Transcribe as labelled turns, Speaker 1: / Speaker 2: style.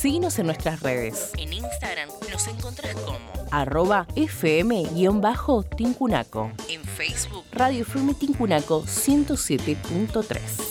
Speaker 1: Síguenos en nuestras redes.
Speaker 2: En Instagram nos encontrás como
Speaker 1: @fm_tincunaco.
Speaker 2: en Facebook
Speaker 1: Radio FM Tincunaco 107.3.